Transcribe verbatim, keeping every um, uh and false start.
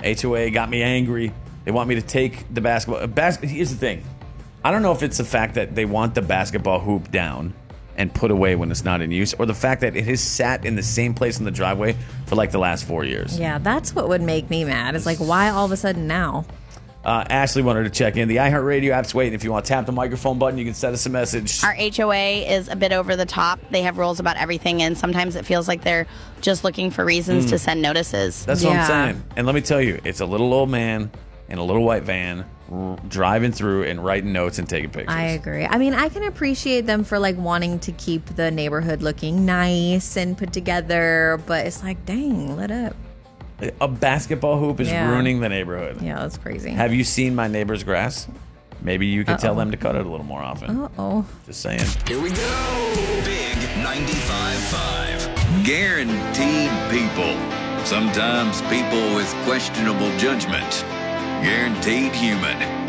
H O A got me angry. They want me to take the basketball. Bas- Here's the thing. I don't know if it's the fact that they want the basketball hoop down and put away when it's not in use, or the fact that it has sat in the same place in the driveway for like the last four years. Yeah, that's what would make me mad. It's like, why all of a sudden now? Uh, Ashley wanted to check in. The iHeartRadio app's waiting. If you want to tap the microphone button, you can send us a message. Our H O A is a bit over the top. They have rules about everything, and sometimes it feels like they're just looking for reasons mm. to send notices. That's yeah. what I'm saying. And let me tell you, it's a little old man in a little white van r- driving through and writing notes and taking pictures. I agree. I mean, I can appreciate them for like wanting to keep the neighborhood looking nice and put together, but it's like, dang, let up. A basketball hoop is yeah. ruining the neighborhood. Yeah, that's crazy. Have you seen my neighbor's grass? Maybe you could Uh-oh. tell them to cut it a little more often. Uh-oh. Just saying. Here we go. Big ninety-five point five. Guaranteed people. Sometimes people with questionable judgment. Guaranteed human.